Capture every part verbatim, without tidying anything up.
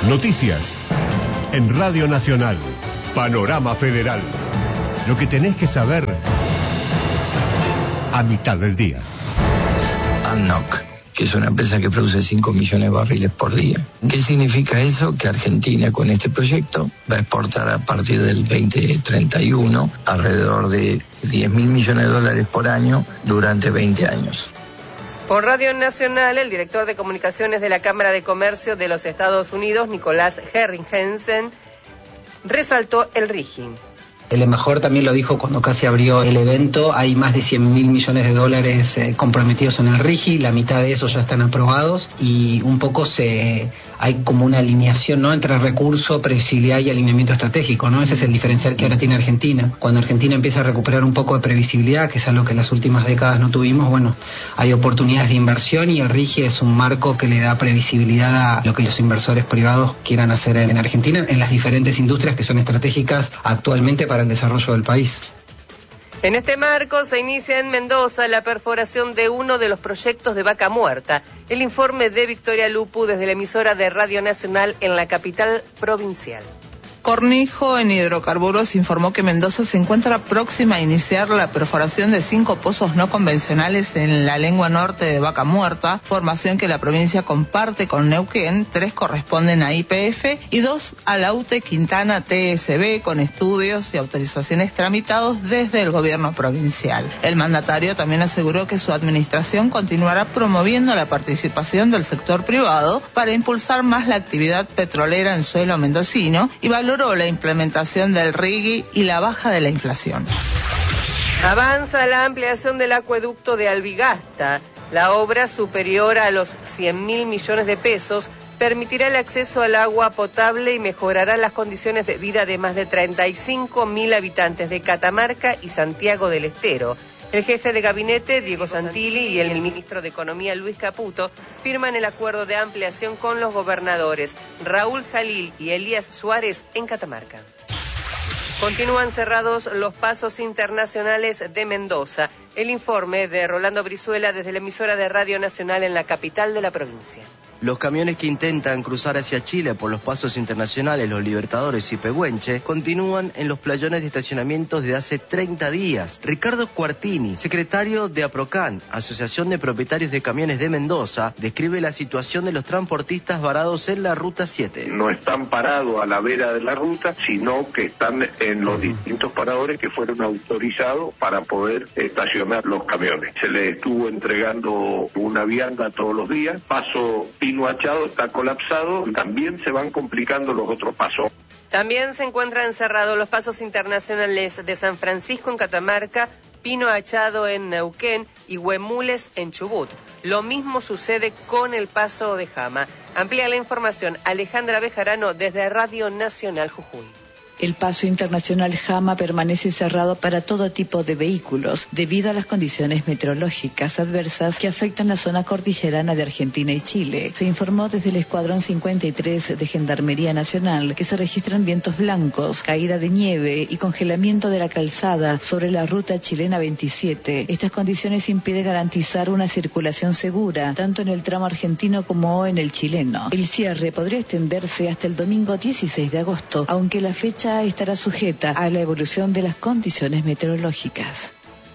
Noticias en Radio Nacional. Panorama Federal. Lo que tenés que saber a mitad del día. ADNOC, que es una empresa que produce cinco millones de barriles por día. ¿Qué significa eso? Que Argentina con este proyecto va a exportar a partir del veinte treinta y uno alrededor de diez mil millones de dólares por año durante veinte años. Por Radio Nacional, el director de comunicaciones de la Cámara de Comercio de los Estados Unidos, Nicolás Herring-Jensen, resaltó el R I G I. El embajador también lo dijo cuando casi abrió el evento, hay más de cien mil millones de dólares eh, comprometidos en el R I G I, la mitad de esos ya están aprobados y un poco se hay como una alineación, ¿no?, entre recurso, previsibilidad y alineamiento estratégico, ¿no? Ese es el diferencial que ahora tiene Argentina. Cuando Argentina empieza a recuperar un poco de previsibilidad, que es algo que en las últimas décadas no tuvimos, bueno, hay oportunidades de inversión y el R I G I es un marco que le da previsibilidad a lo que los inversores privados quieran hacer en Argentina, en las diferentes industrias que son estratégicas actualmente para el desarrollo del país. En este marco se inicia en Mendoza la perforación de uno de los proyectos de Vaca Muerta. El informe de Victoria Lupu desde la emisora de Radio Nacional en la capital provincial. Cornijo en Hidrocarburos informó que Mendoza se encuentra próxima a iniciar la perforación de cinco pozos no convencionales en la lengua norte de Vaca Muerta, formación que la provincia comparte con Neuquén. Tres corresponden a Y P F y dos a la U T E Quintana T S B, con estudios y autorizaciones tramitados desde el gobierno provincial. El mandatario también aseguró que su administración continuará promoviendo la participación del sector privado para impulsar más la actividad petrolera en suelo mendocino y valoró la implementación del R I G I y la baja de la inflación. Avanza la ampliación del acueducto de Albigasta. La obra, superior a los cien mil millones de pesos, permitirá el acceso al agua potable y mejorará las condiciones de vida de más de treinta y cinco mil habitantes de Catamarca y Santiago del Estero. El jefe de gabinete, Diego Santilli, y el ministro de Economía, Luis Caputo, firman el acuerdo de ampliación con los gobernadores Raúl Jalil y Elías Suárez en Catamarca. Continúan cerrados los pasos internacionales de Mendoza. El informe de Rolando Brizuela desde la emisora de Radio Nacional en la capital de la provincia. Los camiones que intentan cruzar hacia Chile por los pasos internacionales Los Libertadores y Pehuenche continúan en los playones de estacionamientos desde hace treinta días. Ricardo Cuartini, secretario de APROCAN, Asociación de Propietarios de Camiones de Mendoza, describe la situación de los transportistas varados en la Ruta siete. No están parados a la vera de la ruta, sino que están en los distintos paradores que fueron autorizados para poder estacionar los camiones. Se les estuvo entregando una vianda todos los días. Paso Pino Achado está colapsado, también se van complicando los otros pasos. También se encuentran cerrados los pasos internacionales de San Francisco en Catamarca, Pino Achado en Neuquén y Huemules en Chubut. Lo mismo sucede con el paso de Jama. Amplía la información Alejandra Bejarano desde Radio Nacional Jujuy. El paso internacional Jama permanece cerrado para todo tipo de vehículos debido a las condiciones meteorológicas adversas que afectan la zona cordillerana de Argentina y Chile. Se informó desde el Escuadrón cincuenta y tres de Gendarmería Nacional que se registran vientos blancos, caída de nieve y congelamiento de la calzada sobre la ruta chilena veintisiete. Estas condiciones impiden garantizar una circulación segura, tanto en el tramo argentino como en el chileno. El cierre podría extenderse hasta el domingo dieciséis de agosto, aunque la fecha estará sujeta a la evolución de las condiciones meteorológicas.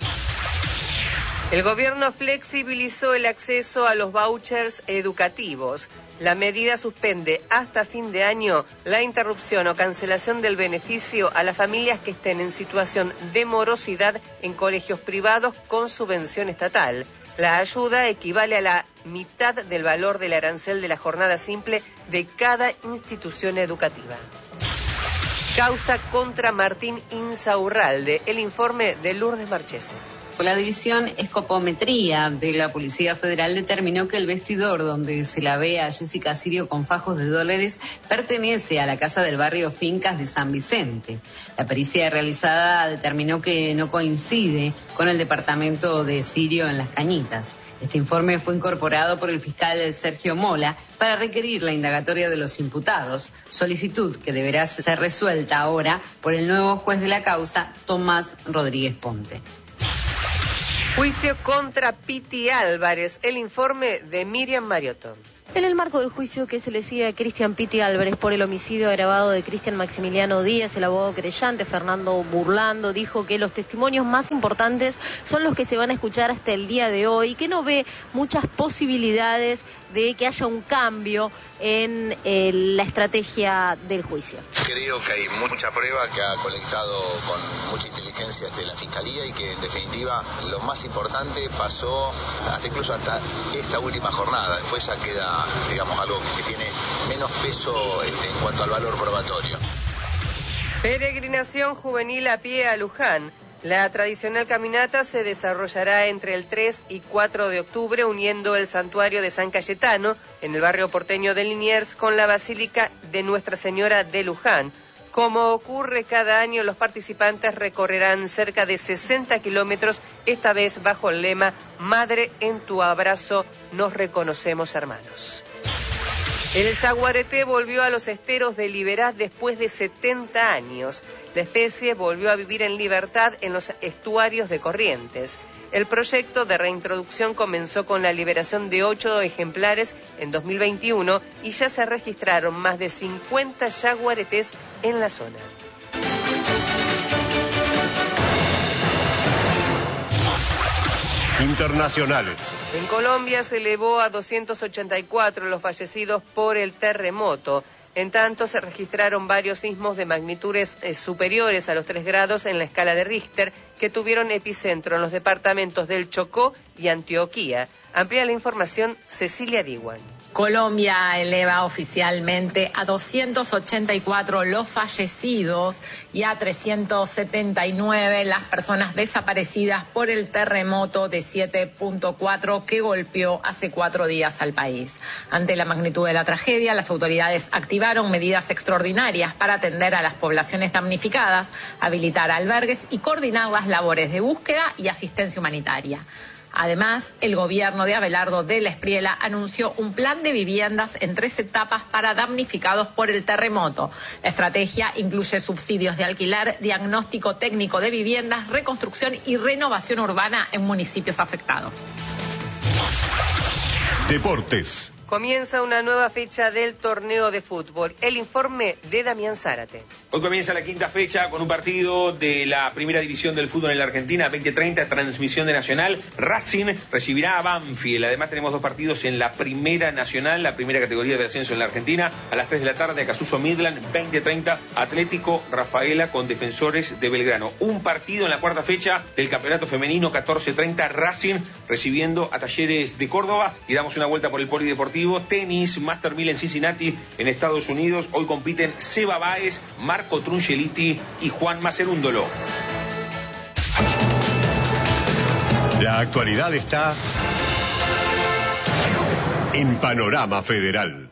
El gobierno flexibilizó el acceso a los vouchers educativos. La medida suspende hasta fin de año la interrupción o cancelación del beneficio a las familias que estén en situación de morosidad en colegios privados con subvención estatal. La ayuda equivale a la mitad del valor del arancel de la jornada simple de cada institución educativa. Causa contra Martín Insaurralde. El informe de Lourdes Marchese. La división Escopometría de la Policía Federal determinó que el vestidor donde se la ve a Jessica Sirio con fajos de dólares pertenece a la casa del barrio Fincas de San Vicente. La pericia realizada determinó que no coincide con el departamento de Sirio en Las Cañitas. Este informe fue incorporado por el fiscal Sergio Mola para requerir la indagatoria de los imputados, solicitud que deberá ser resuelta ahora por el nuevo juez de la causa, Tomás Rodríguez Ponte. Juicio contra Piti Álvarez. El informe de Miriam Mariotto. En el marco del juicio que se le sigue a Cristian Pitti Álvarez por el homicidio agravado de Cristian Maximiliano Díaz, el abogado querellante Fernando Burlando dijo que los testimonios más importantes son los que se van a escuchar hasta el día de hoy, que no ve muchas posibilidades de que haya un cambio en eh, la estrategia del juicio. Creo que hay mucha prueba que ha colectado con mucha inteligencia este, la Fiscalía y que en definitiva lo más importante pasó hasta incluso hasta esta última jornada. Después ya queda, digamos, algo que tiene menos peso este, en cuanto al valor probatorio. Peregrinación juvenil a pie a Luján. La tradicional caminata se desarrollará entre el tres y cuatro de octubre, uniendo el santuario de San Cayetano, en el barrio porteño de Liniers, con la Basílica de Nuestra Señora de Luján. Como ocurre cada año, los participantes recorrerán cerca de sesenta kilómetros, esta vez bajo el lema Madre, en tu abrazo nos reconocemos hermanos. El yaguareté volvió a los esteros de Liberá después de setenta años. La especie volvió a vivir en libertad en los estuarios de Corrientes. El proyecto de reintroducción comenzó con la liberación de ocho ejemplares en dos mil veintiuno y ya se registraron más de cincuenta yaguaretés en la zona. Internacionales. En Colombia se elevó a doscientos ochenta y cuatro los fallecidos por el terremoto. En tanto, se registraron varios sismos de magnitudes eh, superiores a los tres grados en la escala de Richter, que tuvieron epicentro en los departamentos del Chocó y Antioquia. Amplía la información Cecilia Diwan. Colombia eleva oficialmente a doscientos ochenta y cuatro los fallecidos y a trescientos setenta y nueve las personas desaparecidas por el terremoto de siete punto cuatro que golpeó hace cuatro días al país. Ante la magnitud de la tragedia, las autoridades activaron medidas extraordinarias para atender a las poblaciones damnificadas, habilitar albergues y coordinar las labores de búsqueda y asistencia humanitaria. Además, el gobierno de Abelardo del Espriella anunció un plan de viviendas en tres etapas para damnificados por el terremoto. La estrategia incluye subsidios de alquiler, diagnóstico técnico de viviendas, reconstrucción y renovación urbana en municipios afectados. Deportes. Comienza una nueva fecha del torneo de fútbol. El informe de Damián Zárate. Hoy comienza la quinta fecha con un partido de la primera división del fútbol en la Argentina, veinte treinta, transmisión de Nacional. Racing recibirá a Banfield. Además tenemos dos partidos en la primera nacional, la primera categoría de ascenso en la Argentina. A las tres de la tarde, Acasuso Midland, veinte treinta, Atlético Rafaela con Defensores de Belgrano. Un partido en la cuarta fecha del campeonato femenino, catorce treinta, Racing recibiendo a Talleres de Córdoba. Y damos una vuelta por el polideportivo. Tenis, Master mil en Cincinnati, en Estados Unidos. Hoy compiten Seba Báez, Marco Trungeliti y Juan Macerúndolo. La actualidad está en Panorama Federal.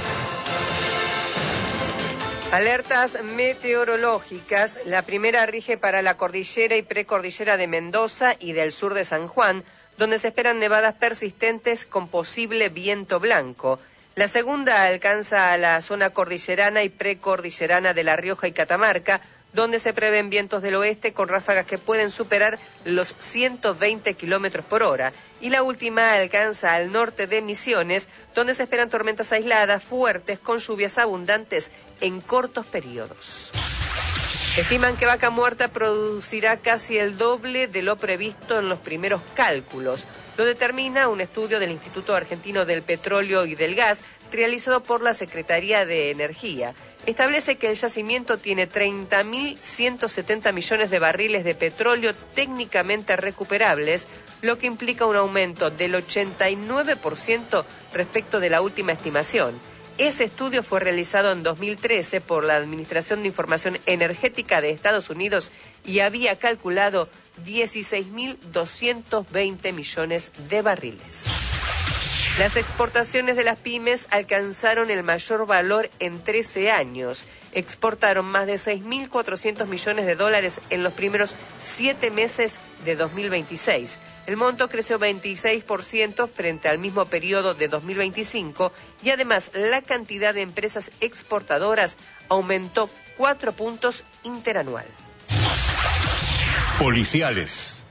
Alertas meteorológicas. La primera rige para la cordillera y precordillera de Mendoza y del sur de San Juan, donde se esperan nevadas persistentes con posible viento blanco. La segunda alcanza a la zona cordillerana y precordillerana de La Rioja y Catamarca, donde se prevén vientos del oeste con ráfagas que pueden superar los ciento veinte kilómetros por hora. Y la última alcanza al norte de Misiones, donde se esperan tormentas aisladas fuertes con lluvias abundantes en cortos periodos. Estiman que Vaca Muerta producirá casi el doble de lo previsto en los primeros cálculos. Lo determina un estudio del Instituto Argentino del Petróleo y del Gas, realizado por la Secretaría de Energía. Establece que el yacimiento tiene treinta mil ciento setenta millones de barriles de petróleo técnicamente recuperables, lo que implica un aumento del ochenta y nueve por ciento respecto de la última estimación. Ese estudio fue realizado en dos mil trece por la Administración de Información Energética de Estados Unidos y había calculado dieciséis mil doscientos veinte millones de barriles. Las exportaciones de las pymes alcanzaron el mayor valor en trece años. Exportaron más de seis mil cuatrocientos millones de dólares en los primeros siete meses de dos mil veintiséis. El monto creció veintiséis por ciento frente al mismo periodo de dos mil veinticinco y además la cantidad de empresas exportadoras aumentó cuatro puntos interanual. Policiales.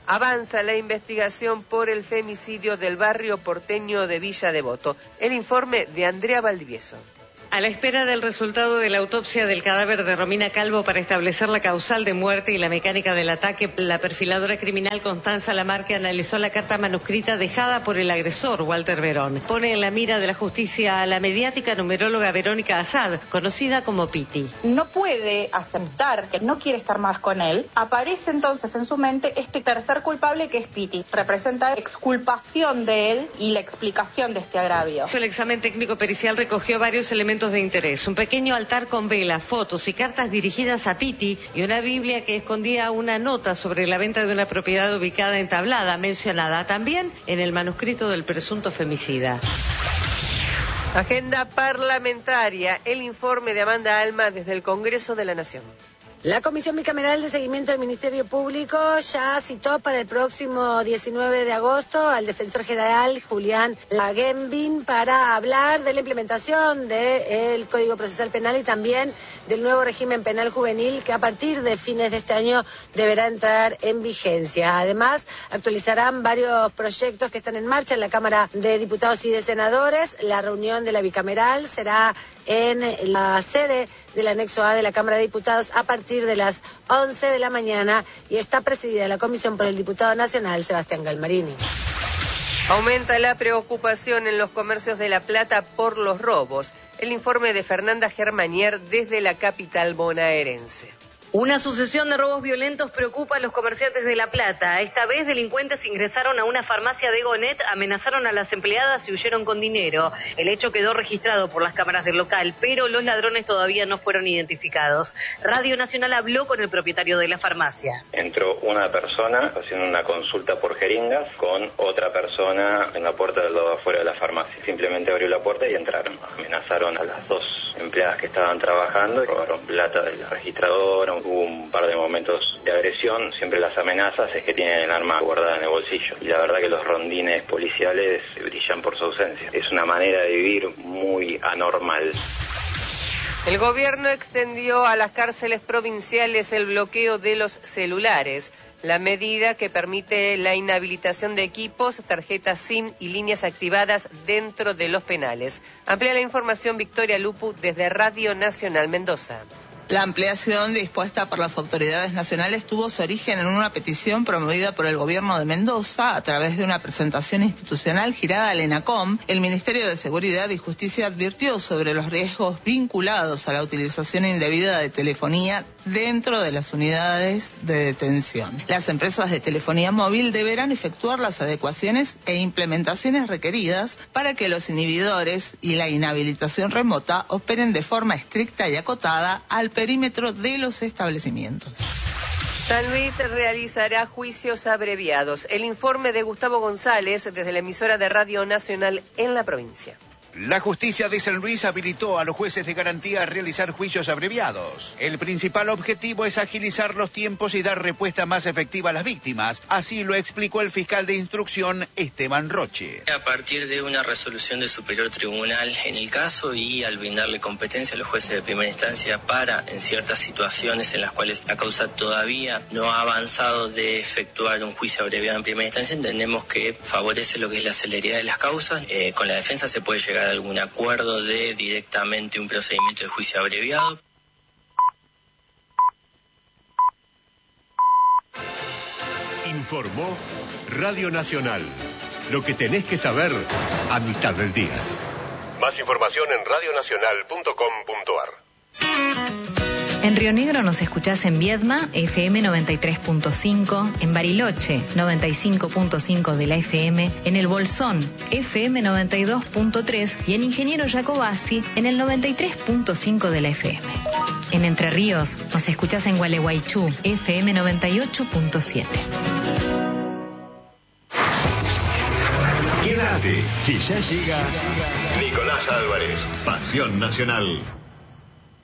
Avanza la investigación por el femicidio del barrio porteño de Villa Devoto. El informe de Andrea Valdivieso. A la espera del resultado de la autopsia del cadáver de Romina Calvo para establecer la causal de muerte y la mecánica del ataque, la perfiladora criminal Constanza Lamarque analizó la carta manuscrita dejada por el agresor, Walter Verón. Pone en la mira de la justicia a la mediática numeróloga Verónica Assad, conocida como Piti. No puede aceptar que no quiere estar más con él. Aparece entonces en su mente este tercer culpable que es Piti. Representa exculpación de él y la explicación de este agravio. El examen técnico pericial recogió varios elementos de interés. Un pequeño altar con velas, fotos y cartas dirigidas a Piti y una Biblia que escondía una nota sobre la venta de una propiedad ubicada en Tablada, mencionada también en el manuscrito del presunto femicida. Agenda parlamentaria, el informe de Amanda Alma desde el Congreso de la Nación. La Comisión Bicameral de Seguimiento del Ministerio Público ya citó para el próximo diecinueve de agosto al Defensor General Julián Lagenbin para hablar de la implementación del Código Procesal Penal y también del nuevo régimen penal juvenil que a partir de fines de este año deberá entrar en vigencia. Además, actualizarán varios proyectos que están en marcha en la Cámara de Diputados y de Senadores. La reunión de la Bicameral será en la sede del anexo A de la Cámara de Diputados a partir de las once de la mañana y está presidida la comisión por el diputado nacional Sebastián Galmarini. Aumenta la preocupación en los comercios de La Plata por los robos. El informe de Fernanda Germanier desde la capital bonaerense. Una sucesión de robos violentos preocupa a los comerciantes de La Plata. Esta vez delincuentes ingresaron a una farmacia de Gonet, amenazaron a las empleadas y huyeron con dinero. El hecho quedó registrado por las cámaras del local, pero los ladrones todavía no fueron identificados. Radio Nacional habló con el propietario de la farmacia. Entró una persona haciendo una consulta por jeringas con otra persona en la puerta del lado de afuera de la farmacia. Simplemente abrió la puerta y entraron. Amenazaron a las dos empleadas que estaban trabajando, robaron plata de la registradora. Hubo un par de momentos de agresión. Siempre las amenazas es que tienen el arma guardada en el bolsillo. Y la verdad que los rondines policiales brillan por su ausencia. Es una manera de vivir muy anormal. El gobierno extendió a las cárceles provinciales el bloqueo de los celulares. La medida que permite la inhabilitación de equipos, tarjetas SIM y líneas activadas dentro de los penales. Amplía la información Victoria Lupu desde Radio Nacional Mendoza. La ampliación dispuesta por las autoridades nacionales tuvo su origen en una petición promovida por el gobierno de Mendoza a través de una presentación institucional girada al ENACOM. El Ministerio de Seguridad y Justicia advirtió sobre los riesgos vinculados a la utilización indebida de telefonía dentro de las unidades de detención. Las empresas de telefonía móvil deberán efectuar las adecuaciones e implementaciones requeridas para que los inhibidores y la inhabilitación remota operen de forma estricta y acotada al perímetro de los establecimientos. San Luis realizará juicios abreviados. El informe de Gustavo González desde la emisora de Radio Nacional en la provincia. La justicia de San Luis habilitó a los jueces de garantía a realizar juicios abreviados. El principal objetivo es agilizar los tiempos y dar respuesta más efectiva a las víctimas. Así lo explicó el fiscal de instrucción Esteban Roche. A partir de una resolución del Superior Tribunal en el caso y al brindarle competencia a los jueces de primera instancia para, en ciertas situaciones en las cuales la causa todavía no ha avanzado de efectuar un juicio abreviado en primera instancia, entendemos que favorece lo que es la celeridad de las causas. Eh, con la defensa se puede llegar a algún acuerdo de directamente un procedimiento de juicio abreviado. Informó Radio Nacional. Lo que tenés que saber a mitad del día. Más información en radio nacional punto com punto ar. En Río Negro nos escuchás en Viedma, F M noventa y tres punto cinco, en Bariloche, noventa y cinco punto cinco de la F M, en El Bolsón, F M noventa y dos punto tres y en Ingeniero Jacobasi, en el noventa y tres punto cinco de la F M. En Entre Ríos nos escuchás en Gualeguaychú, F M noventa y ocho punto siete. Quédate, que ya llega Nicolás Álvarez, Pasión Nacional.